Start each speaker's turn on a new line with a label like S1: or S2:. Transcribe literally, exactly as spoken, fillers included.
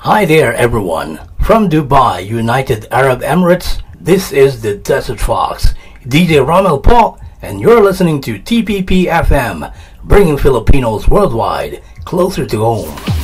S1: Hi there everyone. From Dubai, United Arab Emirates, this is the Desert Fox, D J Romel Paul, and you're listening to T P P F M, bringing Filipinos worldwide closer to home.